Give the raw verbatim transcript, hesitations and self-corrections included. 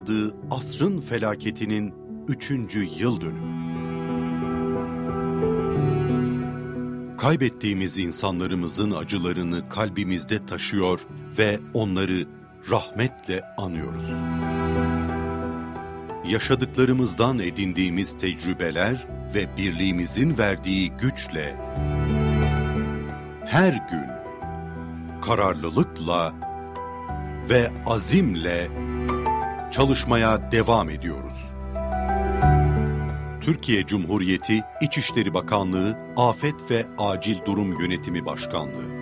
asrın felaketinin üçüncü yıl dönümü. Kaybettiğimiz insanlarımızın acılarını kalbimizde taşıyor ve onları rahmetle anıyoruz. Yaşadıklarımızdan edindiğimiz tecrübeler ve birliğimizin verdiği güçle her gün kararlılıkla ve azimle çalışmaya devam ediyoruz. Türkiye Cumhuriyeti İçişleri Bakanlığı Afet ve Acil Durum Yönetimi Başkanlığı